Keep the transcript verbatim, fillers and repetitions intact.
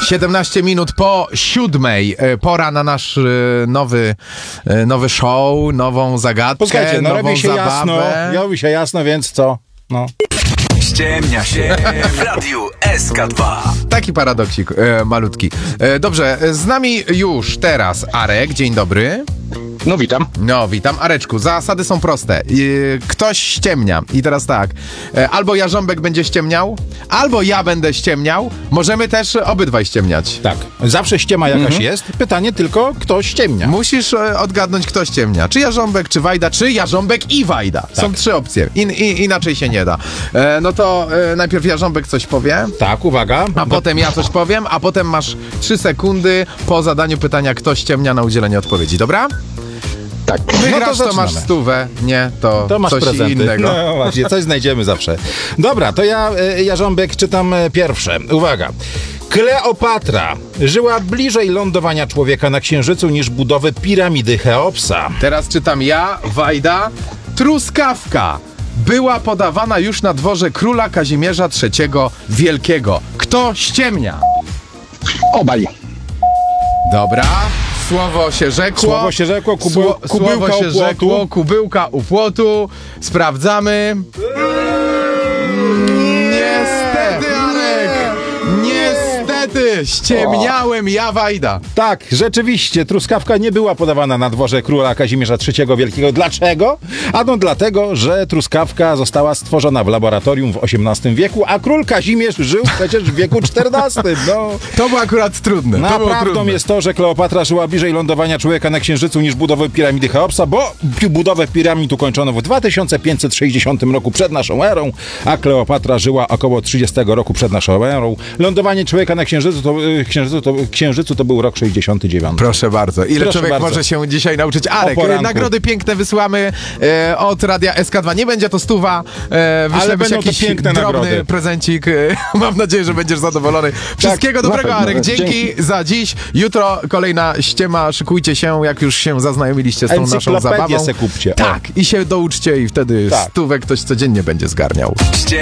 siedemnaście minut po siódmej. Pora na nasz nowy, nowy show, nową zagadkę, Posłuchajcie, no nową robi się zabawę. jasno, robi się jasno, więc co? No. Ściemnia się w Radiu S K dwa. Taki paradoksik e, malutki. E, dobrze, z nami już teraz Arek, dzień dobry. No witam. No, witam. Areczku, zasady są proste. Yy, ktoś ściemnia. I teraz tak, yy, albo Jarząbek będzie ściemniał, albo ja będę ściemniał. Możemy też obydwaj ściemniać. Tak, zawsze ściema jakaś Mhm. jest. Pytanie tylko, kto ściemnia. Musisz yy, odgadnąć, kto ściemnia. Czy Jarząbek, czy Wajda, czy Jarząbek i Wajda. Są Tak. trzy opcje. In, in, inaczej się nie da. Yy, no to yy, najpierw Jarząbek coś powie, Tak, uwaga. a potem ja coś powiem, a potem masz trzy sekundy po zadaniu pytania, kto ściemnia, na udzielenie odpowiedzi. Dobra? Tak. Wygrasz, to to, masz zaczynamy. stówę. Nie, to, To masz coś prezenty. innego. No właśnie, coś znajdziemy zawsze. Dobra, to ja, e, Jarząbek, czytam e, pierwsze. Uwaga. Kleopatra żyła bliżej lądowania człowieka na Księżycu niż budowy piramidy Cheopsa. Teraz czytam ja, Wajda. Truskawka była podawana już na dworze króla Kazimierza trzeciego Wielkiego. Kto ściemnia? Obaj. Dobra. Słowo się rzekło. Słowo się rzekło, kubeł, Sło- kubełka Słowo się u płotu. rzekło, kubełka u płotu. Sprawdzamy. Niestety, Arek! Niestety! Ściemniałem ja, Wajda. Tak, rzeczywiście, truskawka nie była podawana na dworze króla Kazimierza trzeciego Wielkiego. Dlaczego? Ano dlatego, że truskawka została stworzona w laboratorium w osiemnastym wieku, a król Kazimierz żył przecież w wieku czternastym. No. To było akurat trudne. No, to a było prawdą trudne. jest to, że Kleopatra żyła bliżej lądowania człowieka na Księżycu niż budowy piramidy Cheopsa, bo pi- budowę piramid ukończono w dwa tysiące pięćset sześćdziesiątym roku przed naszą erą, a Kleopatra żyła około trzydziestego roku przed naszą erą. Lądowanie człowieka na Księżycu to, y, księżycu to, księżycu to był rok sześćdziesiąty dziewiąty. Proszę bardzo. Ile Proszę człowiek bardzo. może się dzisiaj nauczyć? Arek, O poranku. nagrody piękne wysyłamy e, od Radia S K dwa. Nie będzie to stuwa. E, wyślemy będą to jakiś piękne drobny nagrody. prezencik. E, mam nadzieję, że będziesz zadowolony. Wszystkiego dobrego, na pewno. Arek. Dzięki, Dzięki. za dziś. Jutro kolejna ściema. Szykujcie się, jak już się zaznajomiliście z tą naszą Encyklopedię zabawą. se kupcie. O. Tak. I się douczcie i wtedy Tak. stówę ktoś codziennie będzie zgarniał.